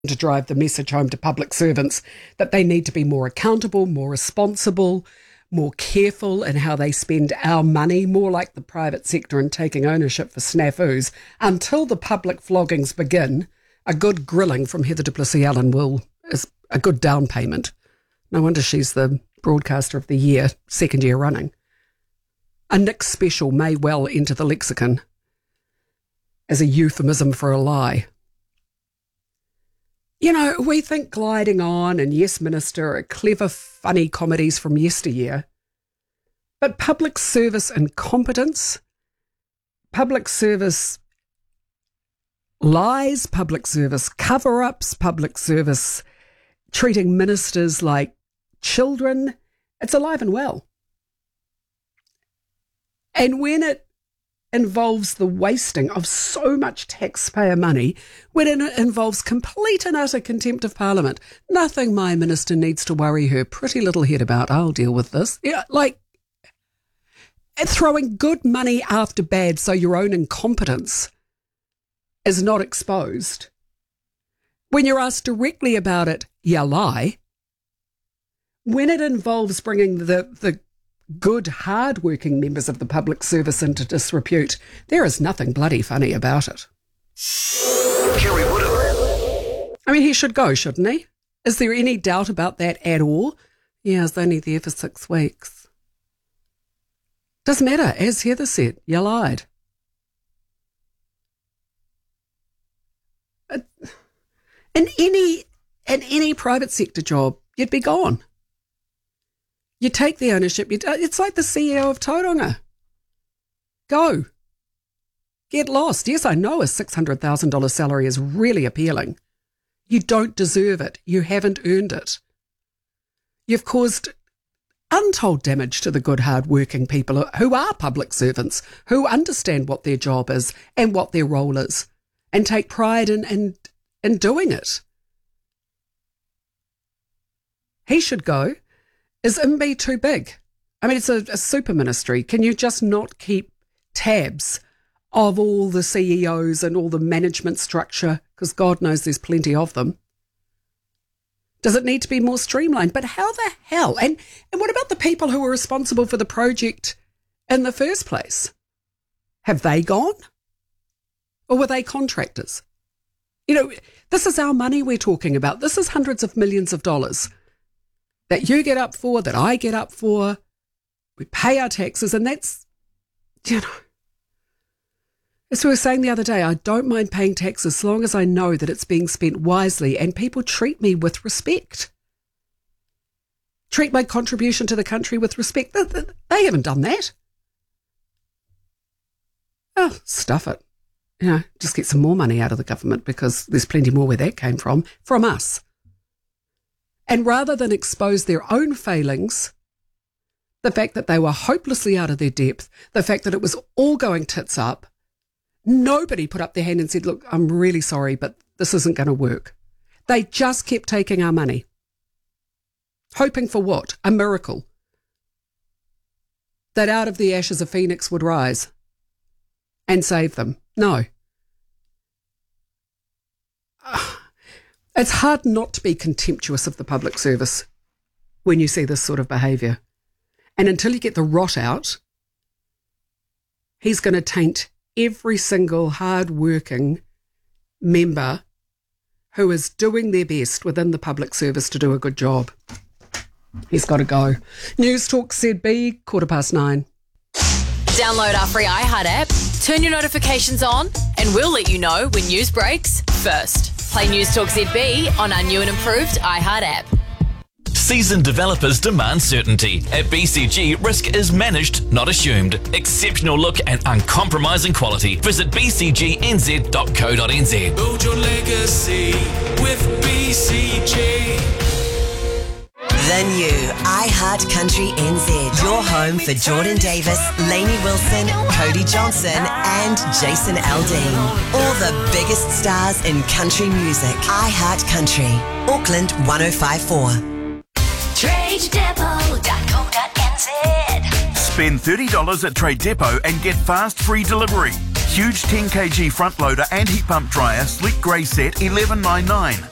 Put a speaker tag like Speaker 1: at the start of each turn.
Speaker 1: to drive the message home to public servants that they need to be more accountable, more responsible, more careful in how they spend our money, more like the private sector and taking ownership for snafus. Until the public floggings begin, a good grilling from Heather du Plessis-Allen is a good down payment. No wonder she's the Broadcaster of the Year, second year running. A Nick special may well enter the lexicon as a euphemism for a lie. You know, we think Gliding On and Yes Minister are clever, funny comedies from yesteryear. But public service incompetence, public service lies, public service cover-ups, public service treating ministers like children, it's alive and well. And when it involves the wasting of so much taxpayer money, when it involves complete and utter contempt of Parliament, nothing my minister needs to worry her pretty little head about. I'll deal with this. Yeah, like throwing good money after bad so your own incompetence is not exposed. When you're asked directly about it, you lie. When it involves bringing the good, hard-working members of the public service into disrepute, there is nothing bloody funny about it.
Speaker 2: Kerry Woodham.
Speaker 1: I mean, he should go, shouldn't he? Is there any doubt about that at all? Yeah, I was only there for 6 weeks. Doesn't matter. As Heather said, you lied. In any private sector job, you'd be gone. You take the ownership. It's like the CEO of Tauranga. Go. Get lost. Yes, I know a $600,000 salary is really appealing. You don't deserve it. You haven't earned it. You've caused untold damage to the good, hard-working people who are public servants, who understand what their job is and what their role is, and take pride in doing it. He should go. Is MB too big? I mean, it's a super ministry. Can you just not keep tabs of all the CEOs and all the management structure? Because God knows there's plenty of them. Does it need to be more streamlined? But how the hell? And what about the people who were responsible for the project in the first place? Have they gone? Or were they contractors? You know, this is our money we're talking about. This is hundreds of millions of dollars that you get up for, that I get up for. We pay our taxes, and that's, you know, as we were saying the other day, I don't mind paying taxes as long as I know that it's being spent wisely and people treat me with respect. Treat my contribution to the country with respect. They haven't done that. Oh, stuff it. You know, just get some more money out of the government because there's plenty more where that came from us. And rather than expose their own failings, the fact that they were hopelessly out of their depth, the fact that it was all going tits up, nobody put up their hand and said, look, I'm really sorry, but this isn't going to work. They just kept taking our money. Hoping for what? A miracle. That out of the ashes a phoenix would rise and save them. No. It's hard not to be contemptuous of the public service when you see this sort of behaviour. And until you get the rot out, he's going to taint every single hard-working member who is doing their best within the public service to do a good job. He's got to go. News Talk ZB, 9:15.
Speaker 3: Download our free iHeart app, turn your notifications on, and we'll let you know when news breaks first. Play News Talk ZB on our new and improved iHeart app.
Speaker 2: Seasoned developers demand certainty. At BCG, risk is managed, not assumed. Exceptional look and uncompromising quality. Visit bcgnz.co.nz.
Speaker 4: Build your legacy with BCG.
Speaker 5: The new iHeart Country NZ. Your home for Jordan Davis, Lainey Wilson, Cody Johnson and Jason Aldean. All the biggest stars in country music. iHeart Country. Auckland 105.4.
Speaker 6: TradeDepot.co.nz. Spend $30 at Trade Depot and get fast free delivery. Huge 10kg front loader and heat pump dryer, sleek grey set, $11.99.